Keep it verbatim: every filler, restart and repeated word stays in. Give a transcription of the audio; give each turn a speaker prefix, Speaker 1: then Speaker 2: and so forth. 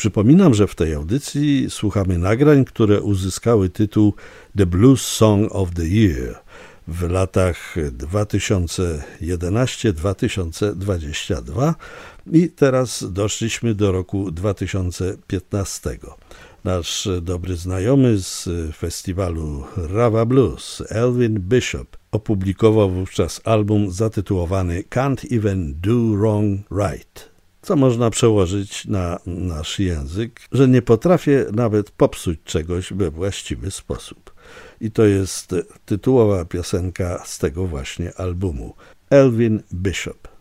Speaker 1: Przypominam, że w tej audycji słuchamy nagrań, które uzyskały tytuł The Blues Song of the Year w latach dwa tysiące jedenasty do dwa tysiące dwudziestego drugiego i teraz doszliśmy do roku dwa tysiące piętnastego. Nasz dobry znajomy z festiwalu Rava Blues, Elvin Bishop, opublikował wówczas album zatytułowany Can't Even Do Wrong Right, co można przełożyć na nasz język, że nie potrafię nawet popsuć czegoś we właściwy sposób. I to jest tytułowa piosenka z tego właśnie albumu. Elvin Bishop.